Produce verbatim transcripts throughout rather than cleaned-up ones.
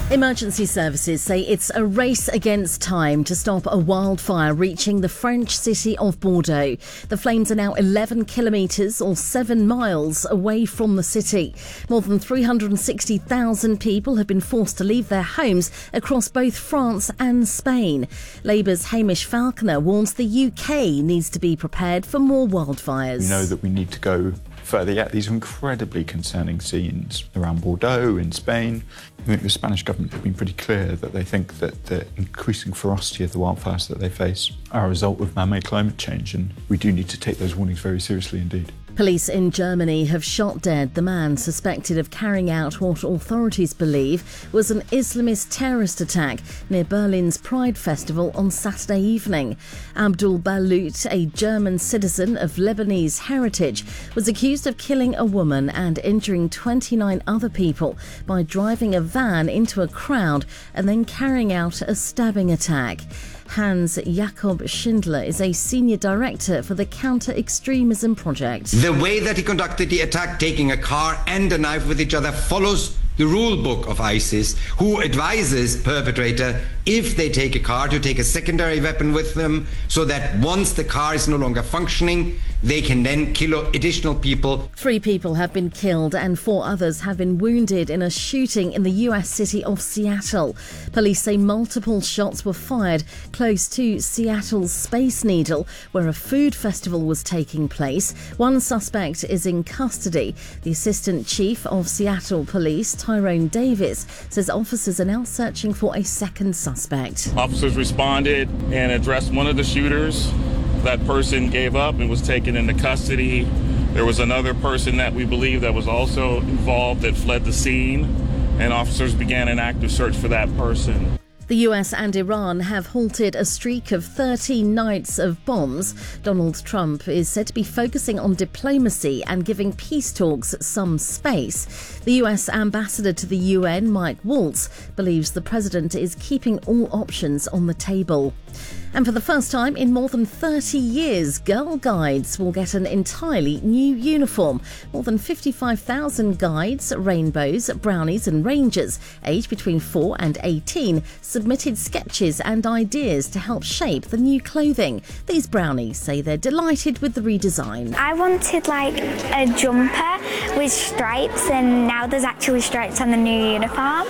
Emergency services say it's a race against time to stop a wildfire reaching the French city of Bordeaux. The flames are now eleven kilometres or seven miles away from the city. More than three hundred sixty thousand people have been forced to leave their homes across both France and Spain. Labour's Hamish Falconer warns the U K needs to be prepared for more wildfires. We know that we need to go further yet. These are incredibly concerning scenes around Bordeaux in Spain. I think the Spanish government have been pretty clear that they think that the increasing ferocity of the wildfires that they face are a result of man-made climate change, and we do need to take those warnings very seriously indeed. Police in Germany have shot dead the man suspected of carrying out what authorities believe was an Islamist terrorist attack near Berlin's Pride Festival on Saturday evening. Abdul Balut, a German citizen of Lebanese heritage, was accused of killing a woman and injuring twenty-nine other people by driving a van into a crowd and then carrying out a stabbing attack. Hans Jakob Schindler is a senior director for the Counter-Extremism Project. The way that he conducted the attack, taking a car and a knife with each other, follows the rule book of ISIS, who advises perpetrator, if they take a car, to take a secondary weapon with them, so that once the car is no longer functioning, they can then kill additional people. Three people have been killed and four others have been wounded in a shooting in the U S city of Seattle. Police say multiple shots were fired close to Seattle's Space Needle, where a food festival was taking place. One suspect is in custody. The Assistant Chief of Seattle Police, Tyrone Davis, says officers are now searching for a second suspect. Officers responded and addressed one of the shooters. That person gave up and was taken into custody. There was another person that we believe that was also involved that fled the scene, and officers began an active search for that person. The U S and Iran have halted a streak of thirteen nights of bombs. Donald Trump is said to be focusing on diplomacy and giving peace talks some space. The U S ambassador to the U N, Mike Waltz, believes the president is keeping all options on the table. And for the first time in more than thirty years, Girl Guides will get an entirely new uniform. More than fifty-five thousand guides, rainbows, brownies and rangers, aged between four and eighteen, submitted sketches and ideas to help shape the new clothing. These brownies say they're delighted with the redesign. I wanted like a jumper with stripes, and now there's actually stripes on the new uniform.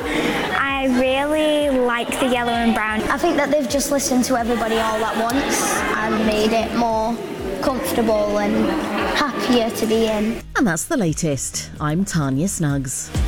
I really like the yellow and brown. I think that they've just listened to everybody all at once and made it more comfortable and happier to be in. And that's the latest. I'm Tanya Snuggs.